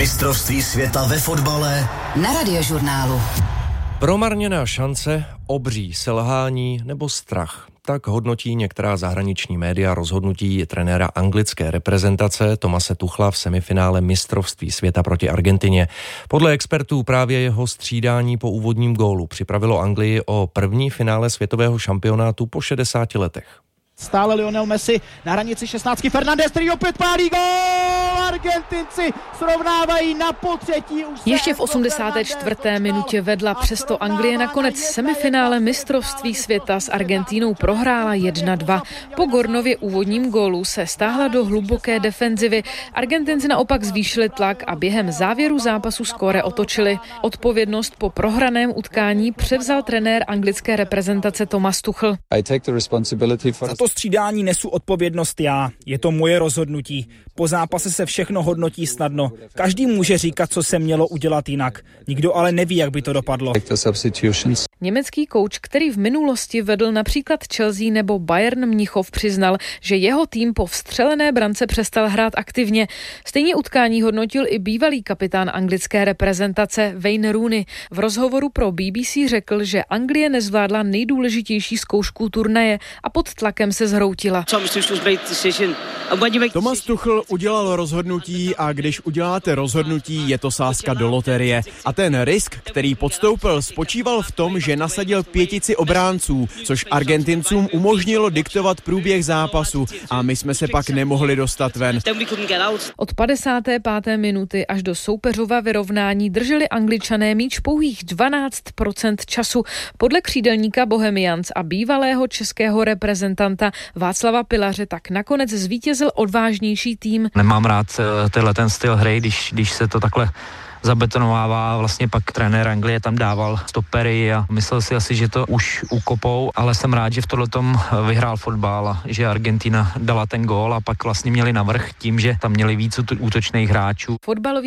Mistrovství světa ve fotbale na Radiožurnálu. Promarněná šance, obří selhání nebo strach. Tak hodnotí některá zahraniční média rozhodnutí trenéra anglické reprezentace Thomase Tuchla v semifinále mistrovství světa proti Argentině. Podle expertů právě jeho střídání po úvodním gólu připravilo Anglii o první finále světového šampionátu po 60 letech. Stále Lionel Messi na hranici 16. Fernandes, který opět pálí gól! Argentinci srovnávají na potřetí. Ještě v 84. minutě vedla, přesto Anglie nakonec semifinále mistrovství světa s Argentínou prohrála 1-2. Po Gornově úvodním gólu se stáhla do hluboké defenzivy. Argentinci naopak zvýšili tlak a během závěru zápasu skóre otočili. Odpovědnost po prohraném utkání převzal trenér anglické reprezentace Thomas Tuchel. Za to střídání nesu odpovědnost já. Je to moje rozhodnutí. Po zápase se všechno hodnotí snadno. Každý může říkat, co se mělo udělat jinak. Nikdo ale neví, jak by to dopadlo. Německý kouč, který v minulosti vedl například Chelsea nebo Bayern Mnichov, přiznal, že jeho tým po vstřelené brance přestal hrát aktivně. Stejně utkání hodnotil i bývalý kapitán anglické reprezentace Wayne Rooney. V rozhovoru pro BBC řekl, že Anglie nezvládla nejdůležitější zkoušku turnaje a pod tlakem se zhroutila. Thomas Tuchel udělal rozhodnutí a když uděláte rozhodnutí, je to sázka do loterie. A ten risk, který podstoupil, spočíval v tom, že nasadil pětici obránců, což Argentincům umožnilo diktovat průběh zápasu a my jsme se pak nemohli dostat ven. Od 55. minuty až do soupeřova vyrovnání drželi Angličané míč pouhých 12% času. Podle křídelníka Bohemians a bývalého českého reprezentanta Václava Pilaře tak nakonec zvítězil odvážnější tým. Nemám rád ten styl hry, když se to takhle zabetonovává. Vlastně pak trenér Anglie tam dával stopery a myslel si asi, že to už ukopou, ale jsem rád, že v tohletom vyhrál fotbal a že Argentina dala ten gól a pak vlastně měli navrch tím, že tam měli víc útočných hráčů. Fotbalový